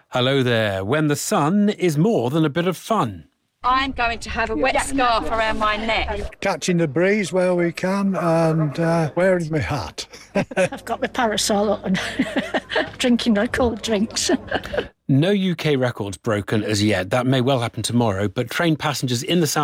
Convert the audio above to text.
Hello there. When the sun is more than a bit of fun. I'm going to have a wet scarf around my neck. Catching the breeze where we can and wearing my hat. I've got my parasol on, drinking my cold drinks. No UK records broken as yet. That may well happen tomorrow, but train passengers in the south